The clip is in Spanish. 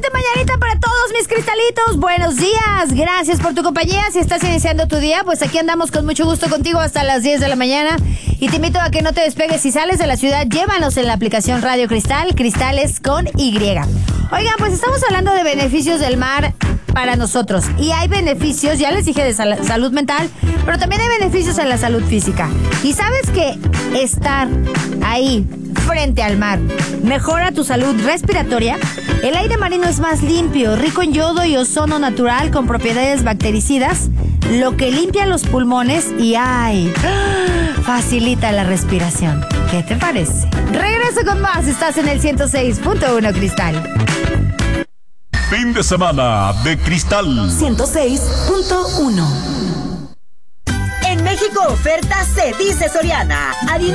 Excelente mañanita para todos mis cristalitos. Buenos días. Gracias por tu compañía. Si estás iniciando tu día, pues aquí andamos con mucho gusto contigo hasta las 10 de la mañana. Y te invito a que no te despegues. Si sales de la ciudad, llévanos en la aplicación Radio Cristal. Cristales con Y. Oigan, pues estamos hablando de beneficios del mar para nosotros. Y hay beneficios, ya les dije, de salud mental, pero también hay beneficios en la salud física. Y sabes que estar ahí frente al mar mejora tu salud respiratoria. El aire marino es más limpio, rico en yodo y ozono natural con propiedades bactericidas, lo que limpia los pulmones y facilita la respiración. ¿Qué te parece? Regreso con más. Estás en el 106.1 Cristal. Fin de semana de Cristal 106.1. En México oferta se dice Soriana.